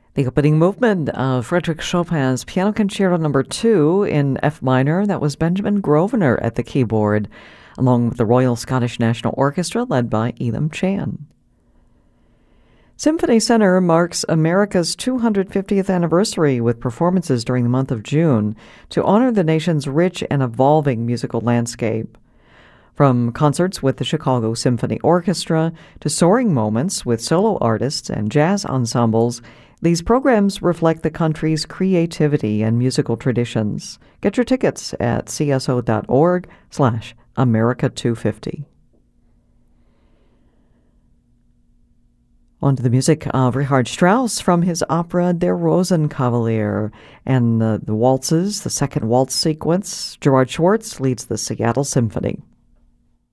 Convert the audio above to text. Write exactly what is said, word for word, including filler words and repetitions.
The opening movement of Frédéric Chopin's Piano Concerto Number two in F minor, that was Benjamin Grosvenor at the keyboard, along with the Royal Scottish National Orchestra led by Elam Chan. Symphony Center marks America's two hundred fiftieth anniversary with performances during the month of June to honor the nation's rich and evolving musical landscape. From concerts with the Chicago Symphony Orchestra to soaring moments with solo artists and jazz ensembles, these programs reflect the country's creativity and musical traditions. Get your tickets at cso.org slash America 250. On to the music of Richard Strauss from his opera Der Rosenkavalier and the, the waltzes, the second waltz sequence. Gerard Schwartz leads the Seattle Symphony.